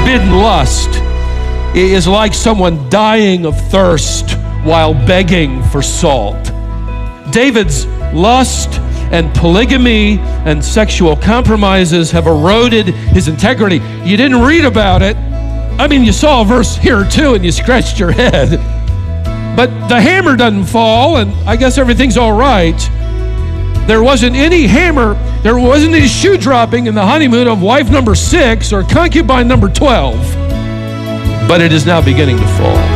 Forbidden lust is like someone dying of thirst while begging for salt. David's lust and polygamy and sexual compromises have eroded his integrity. You didn't read about it. I mean, you saw a verse here or two and you scratched your head. But the hammer doesn't fall, and I guess everything's all right. There wasn't any hammer, there wasn't any shoe dropping in the honeymoon of wife number 6 or concubine number 12. But it is now beginning to fall.